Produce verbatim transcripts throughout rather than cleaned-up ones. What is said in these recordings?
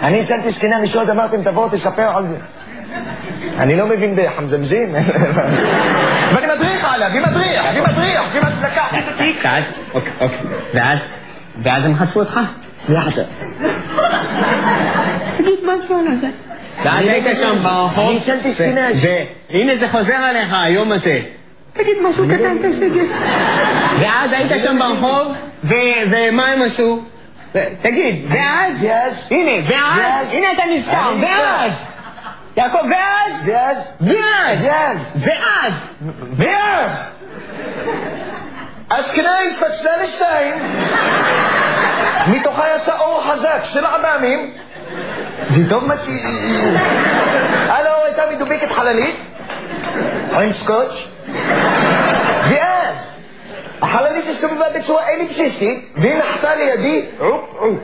אני הצלתי זקנה משוד, אמרתם תבואו תספר על זה. אני לא מבין בחמזמזים. ואני מדריך עליו, היא מדריך, היא מדריך, היא מדלקה. ואז, אוקיי, אוקיי. ואז, ואז הם חטפו אותך. יחד. תגיד משהו על זה. ואז היית שם ברחוב. אני הצלתי זקנה. והנה זה חוזר עליך היום הזה. תגיד משהו קטן, תגיד. ואז היית שם ברחוב, ומה הם עשו? תגיד, ואז? ואז? הנה, ואז? הנה אתה נזכר, ואז? יעקב, ואז? ואז? ואז? ואז? ואז? ואז? הזקנה התפצלה לשתיים, מתוכה יצא אור חזק של עממים. זה טוב מה ש... הלו, הייתה מדובקת חללית עם סקוץ', ואז החללית הסתובבה בצורה אליפסיסטית והיא נחתה לידי עופ עופ.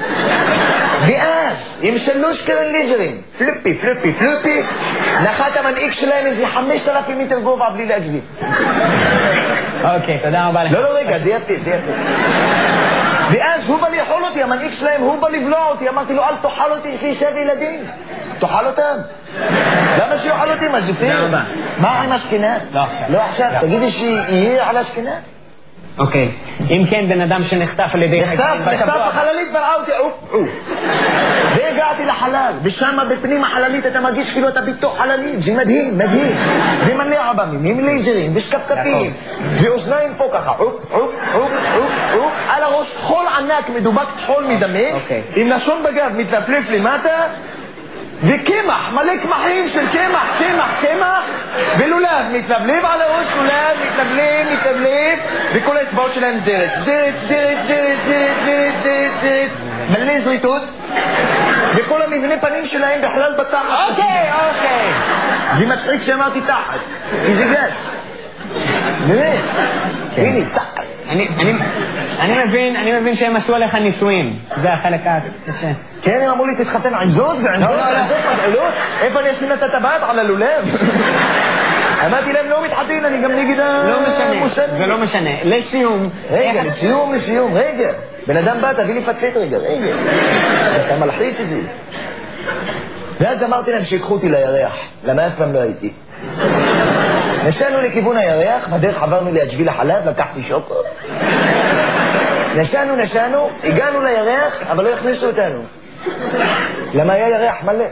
ואז עם שלוש קרן ליזרים, פלופי פלופי פלופי, נחת המנהיג שלהם איזה חמשת אלפים מטר גובה בלי להגזים. אוקיי, תודה רבה לך. לא, לא, רגע, זה יפה, זה יפה. ואז הוא בא לאכול אותי, המנהיג שלהם, הוא בא לבלוע אותי. אמרתי לו, אל תאכל אותי, יש לי שבע ילדים. תאכל אותם. למה שיאכל אותי? מה זה פייר? תודה רבה. מה עם הסכנה? לא עכשיו. לא עכשיו, תגידי שיהיה על הסכנה. אוקיי, אם כן בן אדם שנחטף על ידי... נחטף, נחטף בחללית, בראה אותי, אופ, אופ. והגעתי לחלל, ושם בפנים החללית אתה מרגיש כאילו אתה בתוך חללית, זה מדהים, מדהים. ומלא עבמים, עם לייזרים, ושקפקפים, ואוזניים פה ככה, אופ, אופ, אופ, אופ, אופ, על הראש חול ענק, מדובק חול מדמק, עם לשון בגב מתנפלף למטה, וקמח, מלא קמחים של קמח, קמח, קמח, ולולב, מתלבלב על הראש, לולב, מתלבלב, מתלבלב, וכל האצבעות שלהם זרת, זרת, זרת, זרת, זרת, זרת, זרת, זרת, מלא זריתות, וכל המבנה פנים שלהם בכלל בתחת. אוקיי, אוקיי. זה מצחיק שאמרתי תחת, כי זה גס. באמת, הנה, תחת. אני מבין, אני מבין שהם עשו עליך ניסויים. זה החלק הקשה. כן, הם אמרו לי תתחתן עם זאת ועם זאת ועם זאת מגעילות. איפה אני אשים את הטבעת? על הלולב. אמרתי להם לא מתחתן, אני גם נגד המוסד. זה לא משנה. לסיום. רגע, לסיום, לסיום, רגע. בן אדם בא, תביא לי פטפט רגע, רגע. אתה מלחיץ את זה. ואז אמרתי להם שיקחו אותי לירח, למה אף פעם לא הייתי. נסענו לכיוון הירח, בדרך עברנו ליד שביל החלב, לקחתי שוקו. נסענו, נסענו, הגענו לירח, אבל לא הכניסו אותנו. למה היה ירח מלא?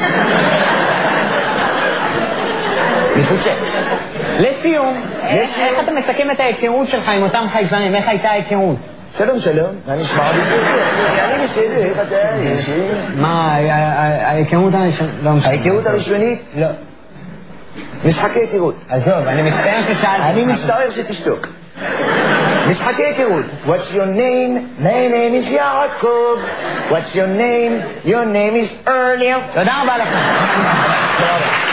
מפוצץ. לסיום, איך אתה מסכם את ההיכרות שלך עם אותם חייזרים? איך הייתה ההיכרות? שלום, שלום, מה נשמע בסדר? אני בסדר, איך אתה? מה, ההיכרות הראשונית? ההיכרות הראשונית? לא. משחקי היכרות. עזוב, אני מצטער ששאלתי. אני מצטער שתשתוק. משחקי היכרות. What's your name? My name is יעקב. What's your name? Your name is Earlier. תודה רבה לך.